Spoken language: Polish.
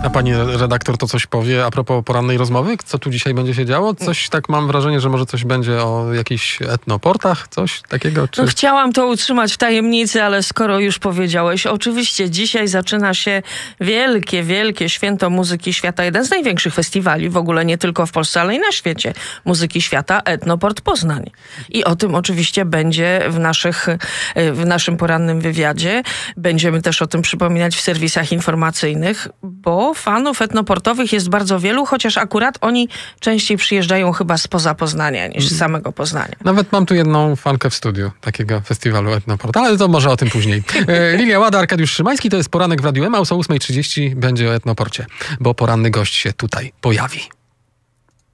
A pani redaktor to coś powie a propos porannej rozmowy? Co tu dzisiaj będzie się działo? Coś tak mam wrażenie, że może coś będzie o jakichś etnoportach? Coś takiego? Czy... No, chciałam to utrzymać w tajemnicy, ale skoro już powiedziałeś, oczywiście dzisiaj zaczyna się wielkie święto muzyki świata. Jeden z największych festiwali w ogóle, nie tylko w Polsce, ale i na świecie muzyki świata, Etnoport Poznań. I o tym oczywiście będzie w naszym porannym wywiadzie. Będziemy też o tym przypominać w serwisach informacyjnych, bo fanów etnoportowych jest bardzo wielu, chociaż akurat oni częściej przyjeżdżają chyba spoza Poznania niż z samego Poznania. Nawet mam tu jedną fankę w studiu takiego festiwalu Etnoport, ale to może o tym później. Lilia Łada, Arkadiusz Szymański, to jest poranek w Radiu M, a o 8:30 będzie o Etnoporcie, bo poranny gość się tutaj pojawi.